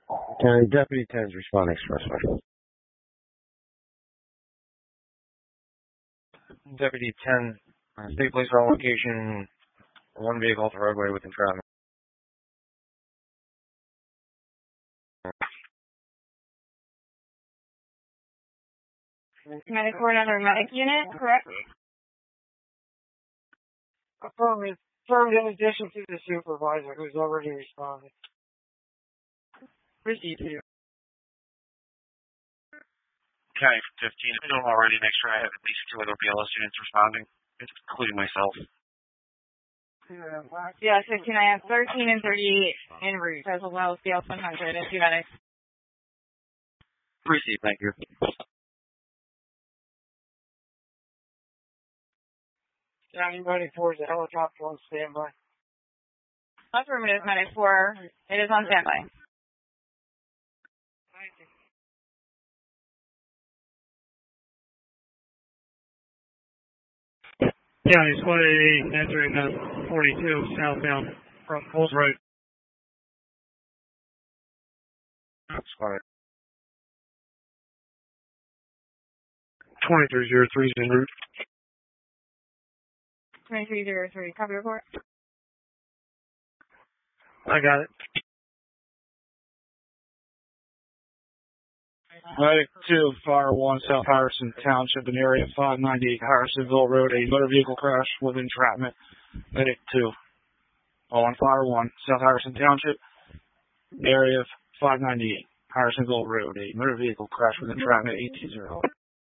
Deputy 10's responding expressway. Deputy 10, state police on location, one vehicle off the roadway with entrapment. Medic 4, another medic unit, correct? Affirmative, in addition to the supervisor who's already responded. Received you. County 15, if I don't already, make sure I have at least 2 other BLS units responding, including myself. Yeah, 15, I have 13 and 38 en route, as well as BL 100 and 2 medics. Received, thank you. County Medic 4 is a helicopter on standby. Affirmative, medic 4, it is on standby. Thank you. County Squad 88 entering 42 southbound from Bulls Road. Squad 2303 is en route. 2303, copy report. I got it. Medic 2, Fire 1, South Harrison Township, in area 598 Harrisonville Road, a motor vehicle crash with entrapment. Medic 2, on Fire 1, South Harrison Township, area 598 Harrisonville Road, a motor vehicle crash with entrapment, 820.